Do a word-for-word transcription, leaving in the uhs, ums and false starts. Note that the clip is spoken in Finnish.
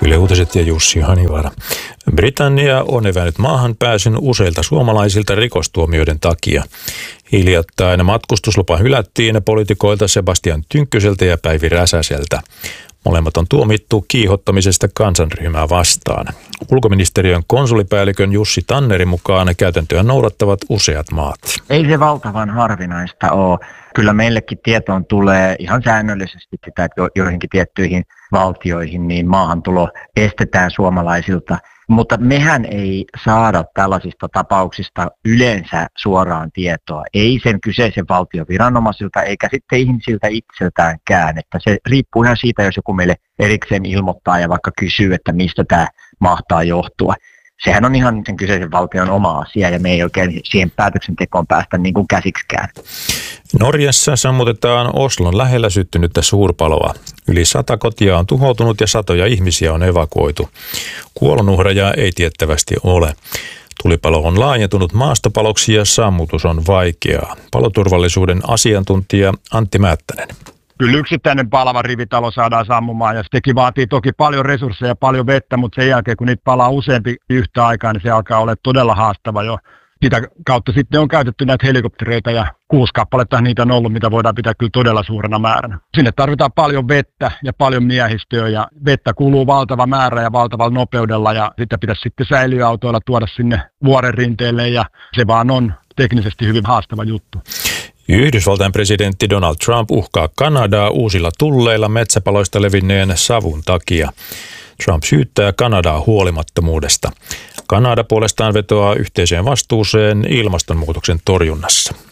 Yle Uutiset ja Jussi Hanivaara. Britannia on evännyt maahan pääsyn useilta suomalaisilta rikostuomioiden takia. Hiljattain matkustuslupa hylättiin poliitikoilta Sebastian Tynkkyseltä ja Päivi Räsäseltä. Molemmat on tuomittu kiihottamisesta kansanryhmää vastaan. Ulkoministeriön konsulipäällikön Jussi Tannerin mukaan käytäntöä noudattavat useat maat. Ei se valtavan harvinaista ole. Kyllä meillekin tietoon tulee ihan säännöllisesti sitä, että joihinkin tiettyihin valtioihin niin maahantulo estetään suomalaisilta. Mutta mehän ei saada tällaisista tapauksista yleensä suoraan tietoa. Ei sen kyseisen valtion viranomaisilta eikä sitten ihmisiltä itseltäänkään. Että se riippuu ihan siitä, jos joku meille erikseen ilmoittaa ja vaikka kysyy, että mistä tämä mahtaa johtua. Sehän on ihan sen kyseisen valtion oma asia ja me ei oikein siihen päätöksentekoon päästä niin kuin käsiksikään. Norjassa sammutetaan Oslon lähellä syttynyttä suurpaloa. Yli sata kotia on tuhoutunut ja satoja ihmisiä on evakuoitu. Kuolonuhreja ei tiettävästi ole. Tulipalo on laajentunut maastopaloksi ja sammutus on vaikeaa. Paloturvallisuuden asiantuntija Antti Määttänen. Kyllä yksittäinen palava rivitalo saadaan sammumaan ja sekin vaatii toki paljon resursseja ja paljon vettä, mutta sen jälkeen kun niitä palaa useampi yhtä aikaa, niin se alkaa olla todella haastava jo. Sitä kautta sitten on käytetty näitä helikoptereita ja kuusi kappaletta niitä on ollut, mitä voidaan pitää kyllä todella suurena määränä. Sinne tarvitaan paljon vettä ja paljon miehistöä ja vettä kuluu valtava määrä ja valtavalla nopeudella ja sitä pitäisi sitten säiliöautoilla tuoda sinne vuoren rinteelle ja se vaan on teknisesti hyvin haastava juttu. Yhdysvaltain presidentti Donald Trump uhkaa Kanadaa uusilla tulleilla metsäpaloista levinneen savun takia. Trump syyttää Kanadaa huolimattomuudesta. Kanada puolestaan vetoaa yhteiseen vastuuseen ilmastonmuutoksen torjunnassa.